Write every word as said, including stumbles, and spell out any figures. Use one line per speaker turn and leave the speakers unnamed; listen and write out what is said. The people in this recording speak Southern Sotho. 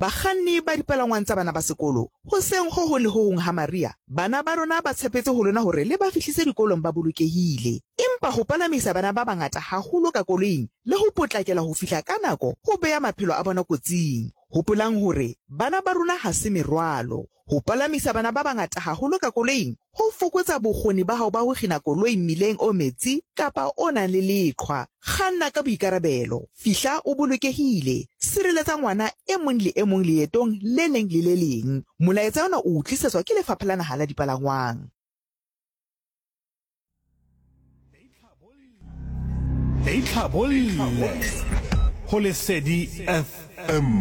bakganni ba dipalangwang tsa bana ba sekolo, hoseng ho hong le ho hong ha Maria, bana ba rona ba tshepetse ho lona hore le ba fihlise dikolong ba bolokehile. Empa ho palamisa bana ba bangata haholo ka koloing le ho potlakela ho fihla ka nako ho beha maphelo a bona kotsing. Hopolang hore bana ba rona ha se merwalo. Ho palamisa bana ba bangata haholo ka koloing ho fokotsa bokgoni ba hao ba ho kgina koloi mmileng o metsi kapa o nang le leqhwa. Kganna ka boikarabelo, fihla o bolokehile, sireletsa ngwana e mong le e mong leetong le leng le le leng. Molaetsa ona o tlisetswa ke Lefapha la Naha la Dipalangwang.
Eitlhabolle ho Lesedi F M.